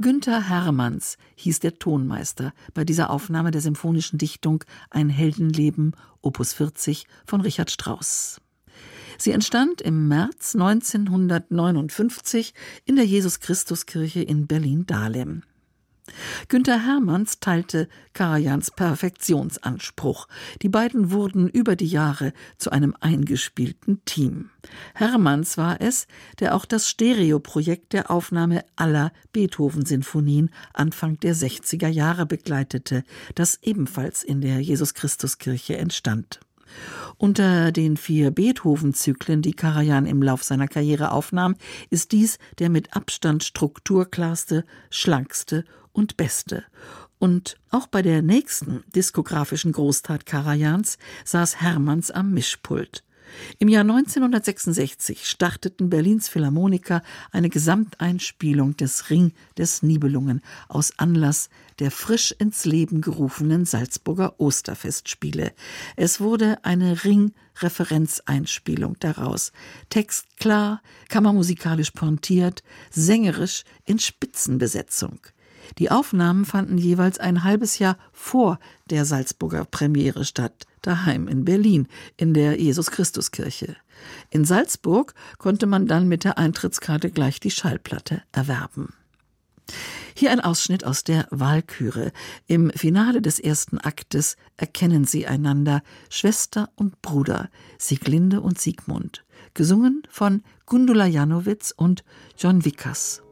Günther Hermanns hieß der Tonmeister bei dieser Aufnahme der symphonischen Dichtung Ein Heldenleben, Opus 40 von Richard Strauss. Sie entstand im März 1959 in der Jesus-Christus-Kirche in Berlin-Dahlem. Günther Hermanns teilte Karajans Perfektionsanspruch. Die beiden wurden über die Jahre zu einem eingespielten Team. Hermanns war es, der auch das Stereoprojekt der Aufnahme aller Beethoven-Sinfonien Anfang der 60er Jahre begleitete, das ebenfalls in der Jesus-Christus-Kirche entstand. Unter den 4 Beethoven-Zyklen, die Karajan im Lauf seiner Karriere aufnahm, ist dies der mit Abstand strukturklarste, schlankste und beste. Und auch bei der nächsten diskografischen Großtat Karajans saß Hermanns am Mischpult. Im Jahr 1966 starteten Berlins Philharmoniker eine Gesamteinspielung des Ring des Nibelungen aus Anlass der frisch ins Leben gerufenen Salzburger Osterfestspiele. Es wurde eine Ring-Referenzeinspielung daraus. Text klar, kammermusikalisch pointiert, sängerisch in Spitzenbesetzung. Die Aufnahmen fanden jeweils ein halbes Jahr vor der Salzburger Premiere statt, daheim in Berlin, in der Jesus-Christus-Kirche. In Salzburg konnte man dann mit der Eintrittskarte gleich die Schallplatte erwerben. Hier ein Ausschnitt aus der Walküre. Im Finale des ersten Aktes erkennen sie einander, Schwester und Bruder, Sieglinde und Siegmund, gesungen von Gundula Janowitz und John Wickers.